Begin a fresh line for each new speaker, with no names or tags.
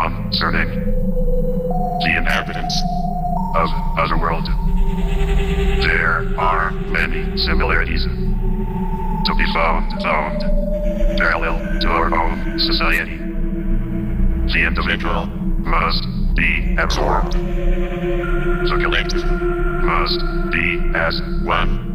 concerning the inhabitants of Otherworld. There are many similarities to be found parallel to our own society. The individual must be absorbed. The collective must be as one.